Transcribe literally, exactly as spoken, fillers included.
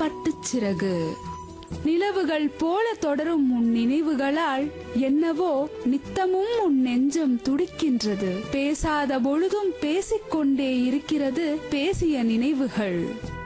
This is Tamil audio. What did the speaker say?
பட்டுச்சிறகு. நிலவுகள் போல தொடரும் உன் நினைவுகளால் என்னவோ நித்தமும் உன் நெஞ்சம் துடிக்கின்றது. பேசாத பொழுதும் பேசிக்கொண்டே இருக்கிறது பேசிய நினைவுகள்.